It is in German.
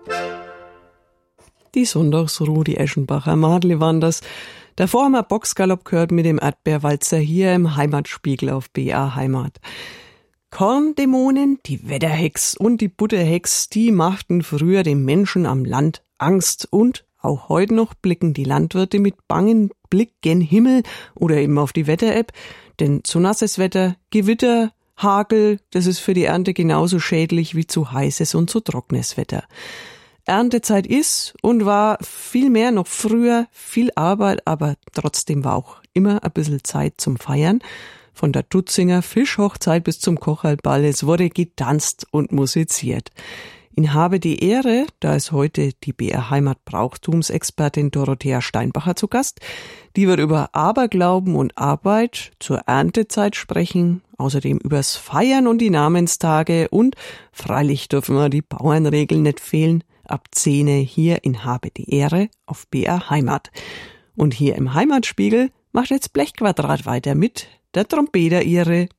Die Sonntagsruhe, die Eschenbacher Madli waren das. Davor haben wir Boxgalopp gehört mit dem Erdbeerwalzer hier im Heimatspiegel auf BR Heimat. Korndämonen, die Wetterhex und die Butterhex, die machten früher den Menschen am Land Angst. Und auch heute noch blicken die Landwirte mit bangen Blick gen Himmel oder eben auf die Wetter-App. Denn zu nasses Wetter, Gewitter, Hagel, das ist für die Ernte genauso schädlich wie zu heißes und zu trockenes Wetter. Erntezeit ist und war viel mehr noch früher viel Arbeit, aber trotzdem war auch immer ein bisschen Zeit zum Feiern. Von der Tutzinger Fischhochzeit bis zum Kocherlball, es wurde getanzt und musiziert. In Habe die Ehre, da ist heute die BR Heimat Brauchtumsexpertin Dorothea Steinbacher zu Gast. Die wird über Aberglauben und Arbeit zur Erntezeit sprechen, außerdem übers Feiern und die Namenstage und freilich dürfen wir die Bauernregeln nicht fehlen. Ab 10 hier in Habe die Ehre auf BR Heimat. Und hier im Heimatspiegel macht jetzt Blechquadrat weiter mit der Trompeter ihre